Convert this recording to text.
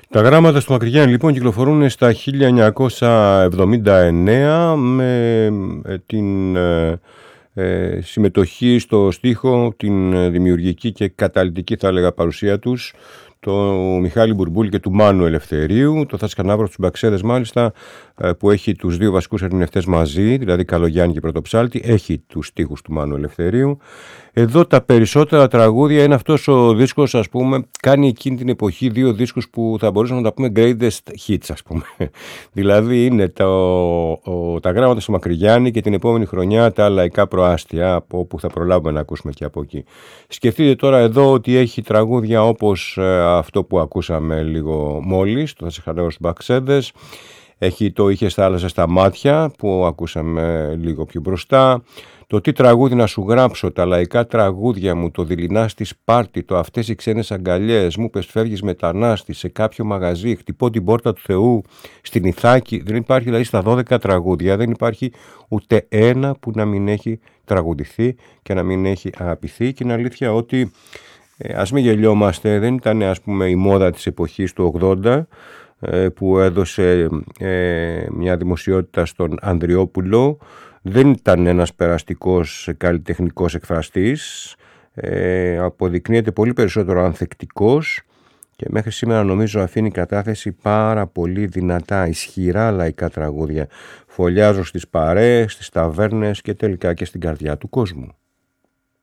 Τα γράμματα στο Μακρυγιάννη λοιπόν κυκλοφορούν στα 1979 με την συμμετοχή στο στίχο, την δημιουργική και καταλυτική θα έλεγα παρουσία τους, το Μιχάλη Μπουρμπούλη και του Μάνου Ελευθερίου, το Θασκανάβρο στους Μπαξέδες μάλιστα, που έχει τους δύο βασικούς ερμηνευτές μαζί, δηλαδή Καλογιάννη και Πρωτοψάλτη, έχει τους στίχους του Μάνου Ελευθερίου. Εδώ τα περισσότερα τραγούδια είναι αυτός ο δίσκος, ας πούμε, κάνει εκείνη την εποχή δύο δίσκους που θα μπορούσαμε να τα πούμε greatest hits, ας πούμε. Δηλαδή είναι τα γράμματα στο Μακρυγιάννη και την επόμενη χρονιά τα λαϊκά προάστια, από όπου θα προλάβουμε να ακούσουμε και από εκεί. Σκεφτείτε τώρα εδώ ότι έχει τραγούδια όπως αυτό που ακούσαμε λίγο μόλις, το Θασιχανέο στους Μπαξέδες. Έχει το «Είχες θάλασσα στα μάτια» που ακούσαμε λίγο πιο μπροστά. Το «Τι τραγούδι να σου γράψω», τα λαϊκά τραγούδια μου, το «Δειλινά στη Σπάρτη», το «Αυτές οι ξένες αγκαλιές», μου πες φεύγεις μετανάστη σε κάποιο μαγαζί, χτυπώ την πόρτα του Θεού στην Ιθάκη. Δεν υπάρχει δηλαδή στα 12 τραγούδια, δεν υπάρχει ούτε ένα που να μην έχει τραγουδηθεί και να μην έχει αγαπηθεί. Και είναι αλήθεια ότι ας μην γελιόμαστε, δεν ήταν ας πούμε η μόδα της εποχής του 80 που έδωσε μια δημοσιότητα στον Ανδριόπουλο. Δεν ήταν ένας περαστικός καλλιτεχνικός εκφραστής, αποδεικνύεται πολύ περισσότερο ανθεκτικός και μέχρι σήμερα νομίζω αφήνει κατάθεση πάρα πολύ δυνατά, ισχυρά λαϊκά τραγούδια. Φωλιάζω στις παρέες, στις ταβέρνες και τελικά και στην καρδιά του κόσμου.